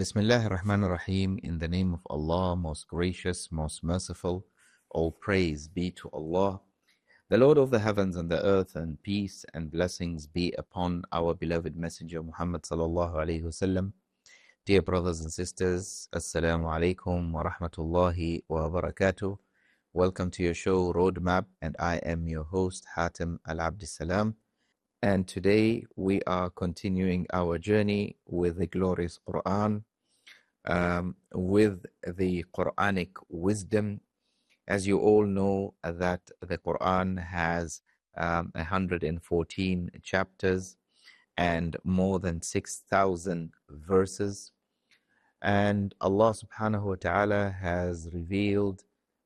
Bismillah ar-Rahman ar-Rahim. In the name of Allah, most gracious, most merciful. All praise be to Allah, the Lord of the heavens and the earth, and peace and blessings be upon our beloved Messenger Muhammad sallallahu alaihi wasallam. Dear brothers and sisters, Assalamu alaikum wa rahmatullahi wa barakatuh. Welcome to your show Roadmap, and I am your host Hatem Al-Abdissalam. And today we are continuing our journey with the glorious Quran, with the Quranic wisdom. As you all know, that the Quran has 114 chapters and more than 6,000 verses. And Allah subhanahu wa ta'ala has revealed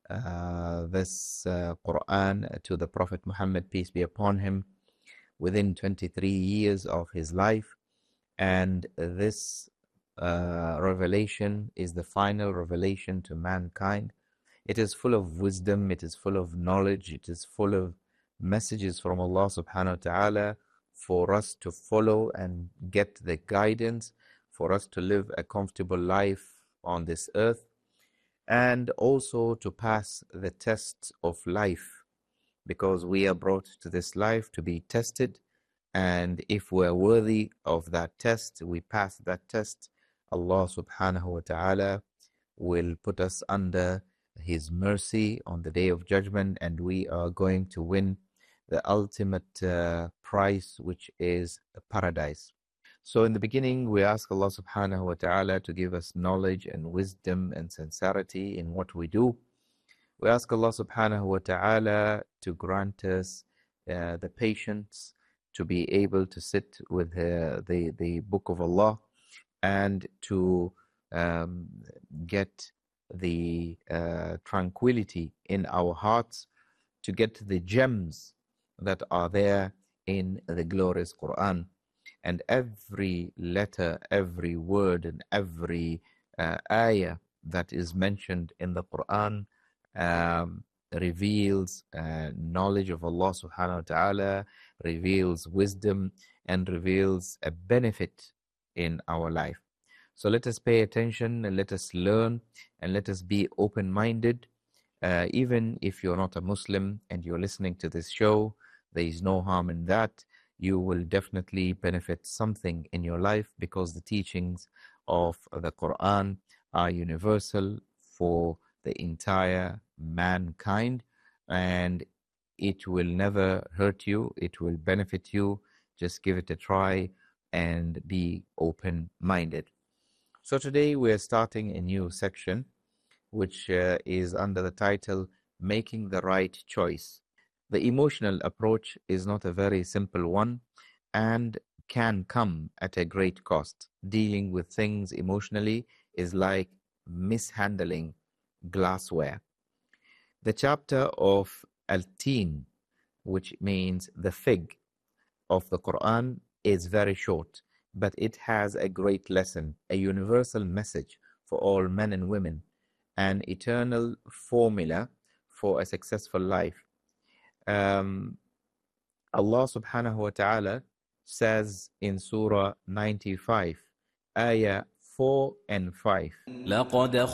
this Quran to the Prophet Muhammad, peace be upon him, within 23 years of his life. And this revelation is the final revelation to mankind. It is full of wisdom, it is full of knowledge, it is full of messages from Allah subhanahu wa ta'ala for us to follow and get the guidance, for us to live a comfortable life on this earth, and also to pass the tests of life, because we are brought to this life to be tested. And if we're worthy of that test, we pass that test, Allah subhanahu wa ta'ala will put us under His mercy on the Day of Judgment, and we are going to win the ultimate prize, which is paradise. So in the beginning, we ask Allah subhanahu wa ta'ala to give us knowledge and wisdom and sincerity in what we do. We ask Allah subhanahu wa ta'ala to grant us the patience to be able to sit with the Book of Allah, and to get the tranquility in our hearts, to get the gems that are there in the glorious Quran. And every letter, every word, and every ayah that is mentioned in the Quran reveals knowledge of Allah subhanahu wa ta'ala, reveals wisdom, and reveals a benefit in our life. So let us pay attention, and let us learn, and let us be open-minded. Even if you're not a Muslim and you're listening to this show, there is no harm in that. You will definitely benefit something in your life, because the teachings of the Quran are universal for the entire mankind, and it will never hurt you, it will benefit you. Just give it a try and be open-minded. So today we're starting a new section, which is under the title Making the Right Choice. The emotional approach is not a very simple one, and can come at a great cost. Dealing with things emotionally is like mishandling glassware. The chapter of Al-Tin, which means the fig of the Quran, is very short, but it has a great lesson, a universal message for all men and women, an eternal formula for a successful life. Allah subhanahu wa ta'ala says in Surah 95, Ayah 4 and 5, لقد